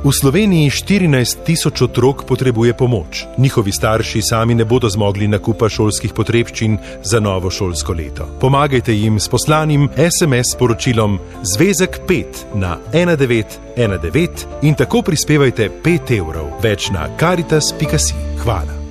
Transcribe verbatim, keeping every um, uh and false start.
V Sloveniji štirinajst tisoč otrok potrebuje pomoč. Njihovi starši sami ne bodo zmogli nakupa šolskih potrebščin za novo šolsko leto. Pomagajte jim s poslanim es em es sporočilom Zvezek pet na ena devet ena devet in tako prispevajte pet evrov. Več na karitas pika si. Hvala.